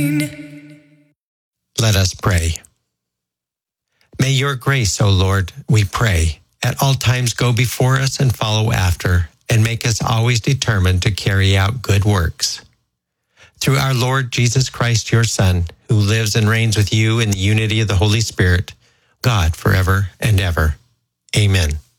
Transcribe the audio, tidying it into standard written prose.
Let us pray. May your grace, O Lord, we pray, at all times go before us and follow after, and make us always determined to carry out good works. Through our Lord Jesus Christ, your Son, who lives and reigns with you in the unity of the Holy Spirit, God forever and ever. Amen.